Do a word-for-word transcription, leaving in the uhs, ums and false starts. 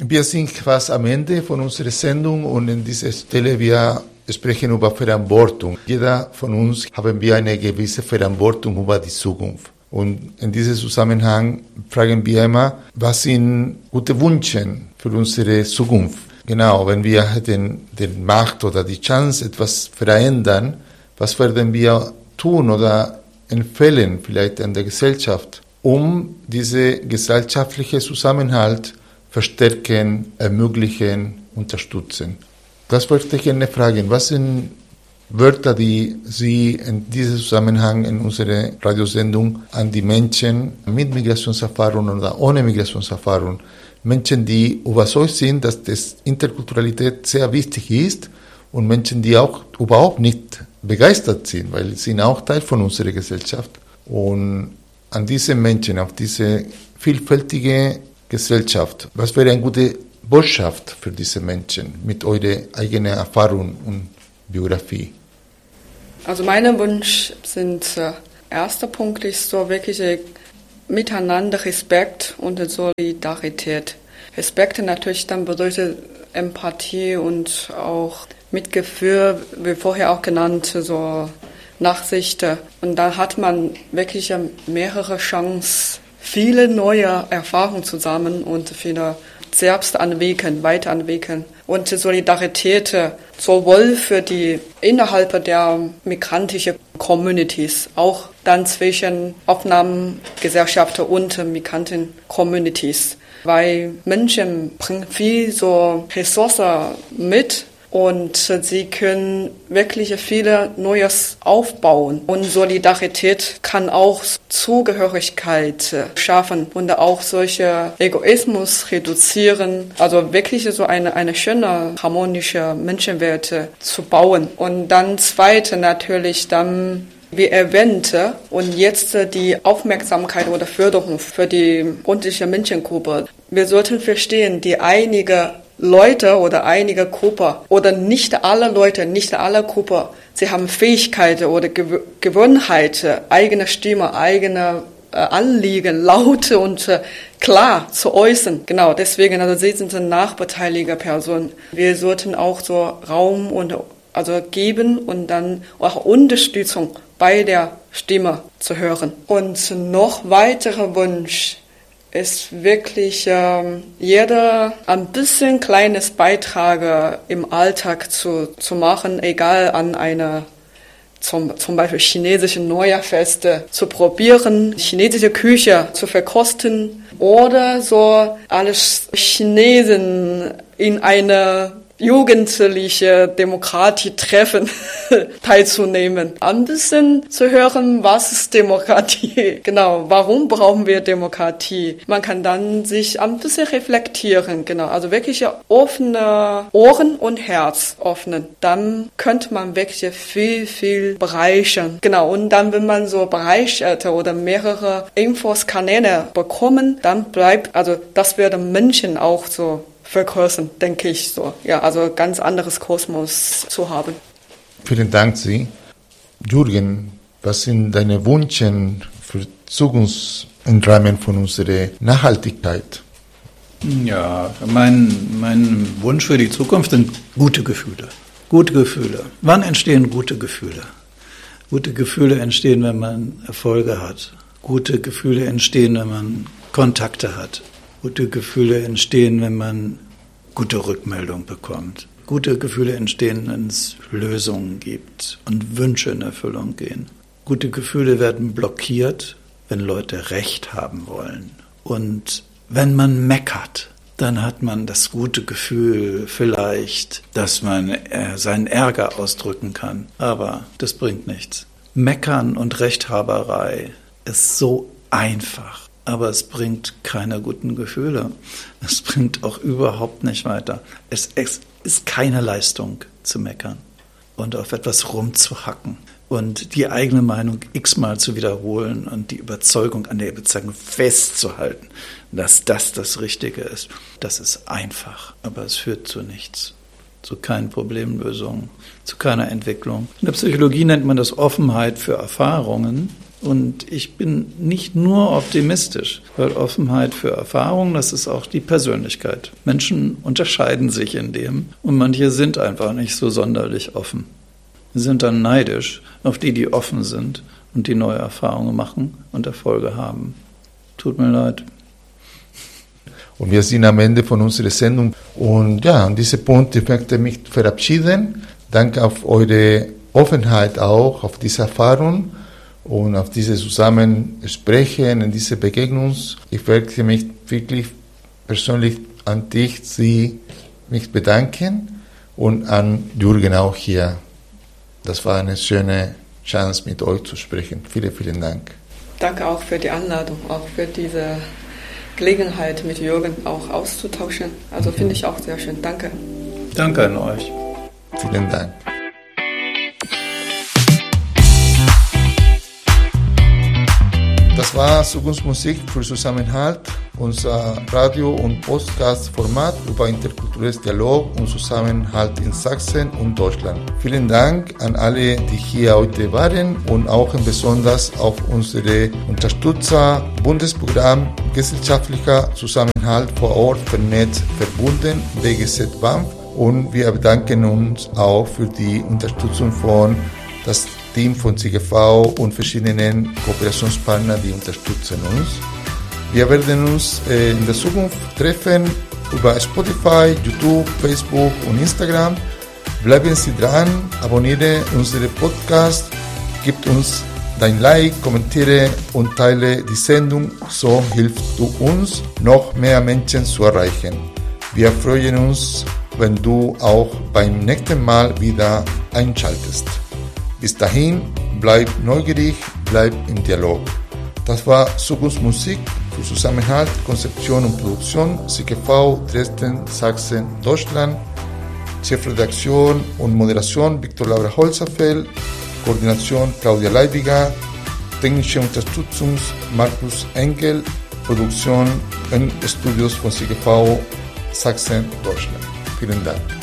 Wir sind fast am Ende von unserer Sendung und in dieser Stelle wir sprechen über Verantwortung. Jeder von uns haben wir eine gewisse Verantwortung über die Zukunft. Und in diesem Zusammenhang fragen wir immer, was sind gute Wünsche für unsere Zukunft? Genau, wenn wir hätten die Macht oder die Chance, etwas zu verändern, was werden wir tun oder empfehlen vielleicht an der Gesellschaft, um diese gesellschaftliche Zusammenhalt verstärken, ermöglichen, unterstützen? Das wollte ich gerne fragen. Was sind Wörter, die Sie in diesem Zusammenhang in unserer Radiosendung an die Menschen mit Migrationserfahrung oder ohne Migrationserfahrung, Menschen, die überzeugt sind, dass das Interkulturalität sehr wichtig ist und Menschen, die auch überhaupt nicht begeistert sind, weil sie sind auch Teil von unserer Gesellschaft. Und an diese Menschen, auf diese vielfältige Gesellschaft, was wäre eine gute Botschaft für diese Menschen mit eurer eigenen Erfahrung und Biografie? Also mein Wunsch sind, äh, erster Punkt ist so wirklich äh, miteinander Respekt und Solidarität. Respekt natürlich dann bedeutet Empathie und auch Mitgefühl, wie vorher auch genannt, so Nachsicht. Und da hat man wirklich mehrere Chancen, viele neue Erfahrungen zusammen und viele selbst entwickeln, weiterentwickeln. Und Solidarität sowohl für die innerhalb der migrantischen Communities, auch dann zwischen Aufnahmegesellschaften und Migranten-Communities. Weil Menschen bringen viel so Ressourcen mit und sie können wirklich viele Neues aufbauen. Und Solidarität kann auch Zugehörigkeit schaffen und auch solche Egoismus reduzieren. Also wirklich so eine, eine schöne, harmonische Menschenwelt zu bauen. Und dann zweite natürlich dann, wie erwähnt, und jetzt die Aufmerksamkeit oder Förderung für die unterschiedliche Menschengruppe. Wir sollten verstehen, die einige Leute oder einige Gruppen oder nicht alle Leute, nicht alle Gruppen, sie haben Fähigkeiten oder Gew- Gewohnheit, eigene Stimme, eigene äh, Anliegen, laut und äh, klar zu äußern. Genau, deswegen, also sie sind eine nachbeteiligte Person. Wir sollten auch so Raum und also geben und dann auch Unterstützung bei der Stimme zu hören. Und noch weiterer Wunsch ist wirklich ähm, jeder ein bisschen kleines Beitrag im Alltag zu, zu machen, egal an einer zum, zum Beispiel chinesischen Neujahrfeste zu probieren, chinesische Küche zu verkosten oder so alles Chinesen in eine jugendliche Demokratie-Treffen teilzunehmen. Ein bisschen zu hören, was ist Demokratie? Genau, warum brauchen wir Demokratie? Man kann dann sich ein bisschen reflektieren, genau, also wirklich offene Ohren und Herz öffnen. Dann könnte man wirklich viel, viel bereichern. Genau, und dann, wenn man so bereichert oder mehrere Infos-Kanäle bekommen, dann bleibt, also das werden Menschen auch so vergrößern, denke ich so. Ja, also ganz anderes Kosmos zu haben. Vielen Dank, Sie. Jürgen, was sind deine Wünsche für Zukunft im Rahmen von unserer Nachhaltigkeit? Ja, mein, mein Wunsch für die Zukunft sind gute Gefühle. Gute Gefühle. Wann entstehen gute Gefühle? Gute Gefühle entstehen, wenn man Erfolge hat. Gute Gefühle entstehen, wenn man Kontakte hat. Gute Gefühle entstehen, wenn man gute Rückmeldung bekommt. Gute Gefühle entstehen, wenn es Lösungen gibt und Wünsche in Erfüllung gehen. Gute Gefühle werden blockiert, wenn Leute Recht haben wollen. Und wenn man meckert, dann hat man das gute Gefühl vielleicht, dass man seinen Ärger ausdrücken kann. Aber das bringt nichts. Meckern und Rechthaberei ist so einfach. Aber es bringt keine guten Gefühle. Es bringt auch überhaupt nicht weiter. Es ist keine Leistung zu meckern und auf etwas rumzuhacken und die eigene Meinung x-mal zu wiederholen und die Überzeugung an der Überzeugung festzuhalten, dass das das Richtige ist. Das ist einfach, aber es führt zu nichts, zu keinen Problemlösungen, zu keiner Entwicklung. In der Psychologie nennt man das Offenheit für Erfahrungen. Und ich bin nicht nur optimistisch, weil Offenheit für Erfahrung, das ist auch die Persönlichkeit. Menschen unterscheiden sich in dem und manche sind einfach nicht so sonderlich offen. Sie sind dann neidisch auf die, die offen sind und die neue Erfahrungen machen und Erfolge haben. Tut mir leid. Und wir sind am Ende von unserer Sendung. Und ja, an diesem Punkt ich möchte mich verabschieden. Danke auf eure Offenheit auch, auf diese Erfahrung und auf diese Zusammensprechen, in diese Begegnung. Ich möchte mich wirklich persönlich an dich, Sie, mich bedanken und an Jürgen auch hier. Das war eine schöne Chance, mit euch zu sprechen. Vielen, vielen Dank. Danke auch für die Einladung, auch für diese Gelegenheit, mit Jürgen auch auszutauschen. Also finde ich auch sehr schön. Danke. Danke an euch. Vielen Dank. Das war Zukunftsmusik für Zusammenhalt, unser Radio- und Podcast-Format über interkulturelles Dialog und Zusammenhalt in Sachsen und Deutschland. Vielen Dank an alle, die hier heute waren und auch besonders auf unsere Unterstützer Bundesprogramm Gesellschaftlicher Zusammenhalt vor Ort vernetzt verbunden, B G Z B A M F. Und wir bedanken uns auch für die Unterstützung von das Team von C G V und verschiedenen Kooperationspartnern, die unterstützen uns. Wir werden uns äh, in der Zukunft treffen über Spotify, YouTube, Facebook und Instagram. Bleiben Sie dran, abonniere unseren Podcast, gib uns dein Like, kommentiere und teile die Sendung, so hilfst du uns, noch mehr Menschen zu erreichen. Wir freuen uns, wenn du auch beim nächsten Mal wieder einschaltest. Bis dahin, bleib neugierig, bleib im Dialog. Das war Zukunftsmusik für Zusammenhalt, Konzeption und Produktion, C G V, Dresden, Sachsen, Deutschland. Chefredaktion und Moderation Viktor Laura Holzerfeld, Koordination Claudia Leibiger, technische Unterstützung Markus Enkel, Produktion in Studios von C G V, Sachsen, Deutschland. Vielen Dank.